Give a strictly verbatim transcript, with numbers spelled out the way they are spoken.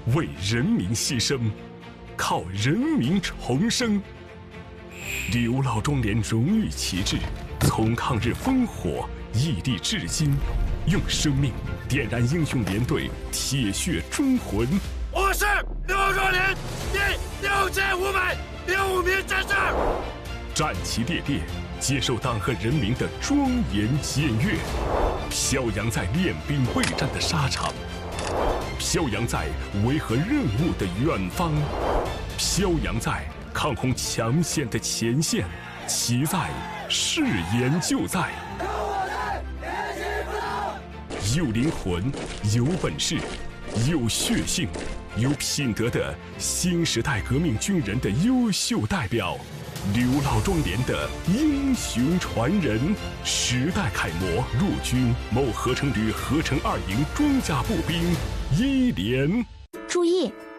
为人民牺牲，靠人民重生。刘老庄连荣誉旗帜，从抗日烽火屹立至今，用生命点燃英雄连队铁血忠魂。 我是刘壮连第六千五百零五名战士， 战旗猎猎，接受党和人民的庄严检阅，飘扬在练兵备战的沙场，飘扬在维和任务的远方，飘扬在抗洪抢险的前线，其在誓言就在。有灵魂，有本事，有血性，有品德的新时代革命军人的优秀代表，刘老庄连的英雄传人，时代楷模，陆军某合成旅合成二营装甲步兵一连。 注意，